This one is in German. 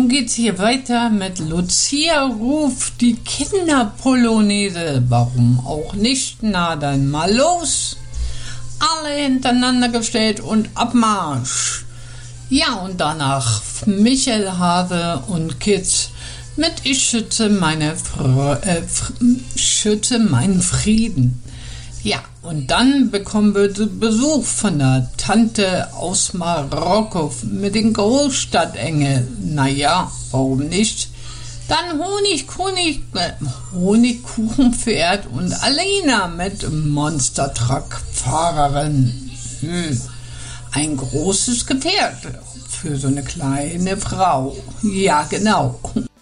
nun geht's hier weiter mit Lucia ruft die Kinderpolonaise. Warum auch nicht? Na dann mal los. Alle hintereinander gestellt und Abmarsch. Ja, und danach Michael Hase und Kids mit Ich schütze schütze meinen Frieden. Ja, und dann bekommen wir Besuch von der Tante aus Marokko mit den Großstadtengel. Naja, warum nicht? Dann Honigkuchenpferd und Alina mit Monstertruck-Fahrerin. Ein großes Gefährt für so eine kleine Frau. Ja, genau.